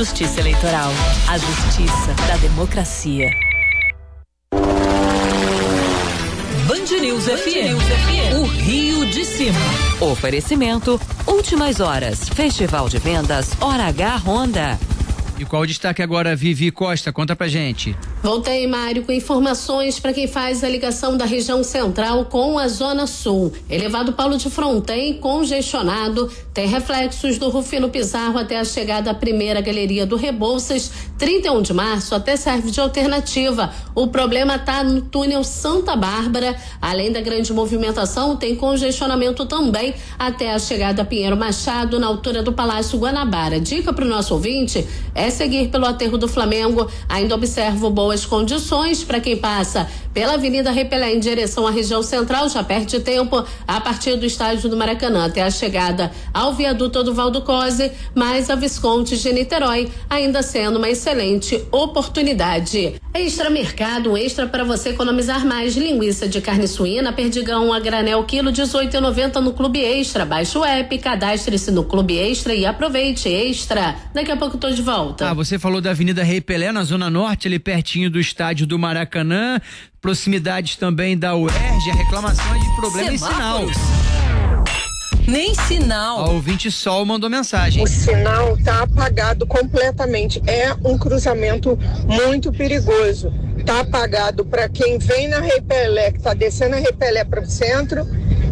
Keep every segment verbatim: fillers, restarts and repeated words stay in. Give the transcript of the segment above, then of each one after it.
Justiça Eleitoral. A justiça da democracia. Band News F M. O Rio de Cima. Oferecimento Últimas Horas. Festival de Vendas Hora H Honda. E qual o destaque agora, Vivi Costa? Conta pra gente. Voltei, Mário, com informações para quem faz a ligação da região central com a zona sul. Elevado Paulo de Fronten, congestionado, tem reflexos do Rufino Pizarro até a chegada à primeira galeria do Rebouças, trinta e um de março até serve de alternativa. O problema está no túnel Santa Bárbara. Além da grande movimentação, tem congestionamento também até a chegada a Pinheiro Machado, na altura do Palácio Guanabara. Dica para o nosso ouvinte é seguir pelo aterro do Flamengo. Ainda observo boas condições para quem passa pela Avenida Repelé em direção à região central, já perde tempo a partir do estádio do Maracanã até a chegada ao viaduto do Valdo Cose, mas a Visconde de Niterói ainda sendo uma excelente oportunidade. Extra Mercado, um extra para você economizar mais. Linguiça de carne suína, perdigão a granel, quilo dezoito e noventa no Clube Extra. Baixe o app, cadastre-se no Clube Extra e aproveite. Extra. Daqui a pouco tô de volta. Ah, você falou da Avenida Rei Pelé, na Zona Norte, ali pertinho do estádio do Maracanã, proximidades também da U E R J, a reclamação é de problema Semáforos. em sinal. Nem sinal. O ouvinte Sol mandou mensagem. O sinal tá apagado completamente. É um cruzamento muito perigoso. Tá apagado para quem vem na Rei Pelé, que tá descendo a Rei Pelé para o centro,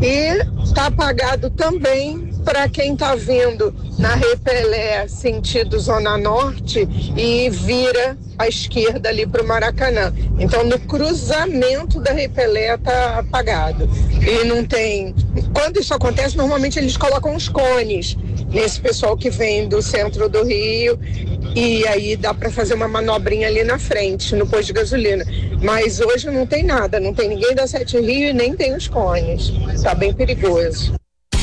e tá apagado também para quem tá vindo na Rei Pelé sentido Zona Norte e vira à esquerda ali para o Maracanã. Então, no cruzamento da Rei Pelé tá apagado. E não tem... Quando isso acontece, normalmente eles colocam os cones nesse pessoal que vem do centro do Rio, e aí dá para fazer uma manobrinha ali na frente, no posto de gasolina. Mas hoje não tem nada, não tem ninguém da Sete Rio e nem tem os cones. Tá bem perigoso.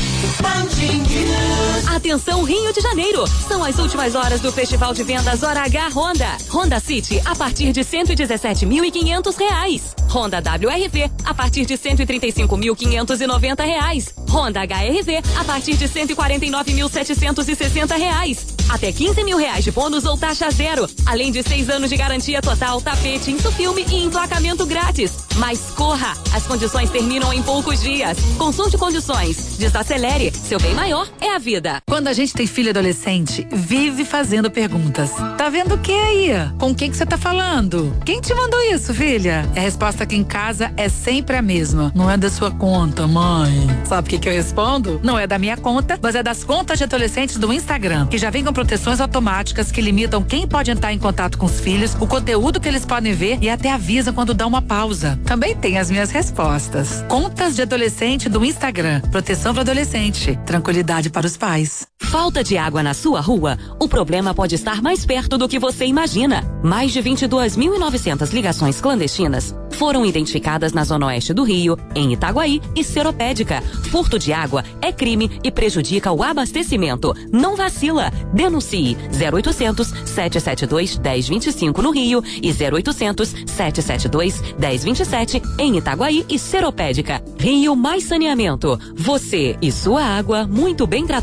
Atenção, Rio de Janeiro! São as últimas horas do Festival de Vendas Hora H Honda. Honda City a partir de cento e dezessete mil e quinhentos reais. Honda W R V a partir de cento e trinta e cinco mil quinhentos e noventa reais. Honda H R V a partir de cento e quarenta e nove mil setecentos e sessenta reais. Até quinze mil reais de bônus ou taxa zero. Além de seis anos de garantia total, tapete, insufilme e emplacamento grátis. Mas corra! As condições terminam em poucos dias. Consulte condições. Desacelere. Seu bem maior é a vida. Quando a gente tem filho adolescente, vive fazendo perguntas. Tá vendo o que aí? Com quem que você tá falando? Quem te mandou isso, filha? A resposta aqui em casa é sempre a mesma. Não é da sua conta, mãe. Sabe o que que eu respondo? Não é da minha conta, mas é das contas de adolescentes do Instagram, que já vem com proteções automáticas que limitam quem pode entrar em contato com os filhos, o conteúdo que eles podem ver e até avisam quando dá uma pausa. Também tem as minhas respostas. Contas de adolescente do Instagram. Proteção para adolescente. Tranquilidade para os pais. Falta de água na sua rua? O problema pode estar mais perto do que você imagina. Mais de vinte e duas mil e novecentas ligações clandestinas foram identificadas na Zona Oeste do Rio, em Itaguaí e Seropédica. Furto de água é crime e prejudica o abastecimento. Não vacila. Denuncie zero oitocentos, sete sete dois, um zero dois cinco no Rio e zero oitocentos, sete sete dois, um zero dois sete em Itaguaí e Seropédica. Rio Mais Saneamento. Você e sua água muito bem tratados.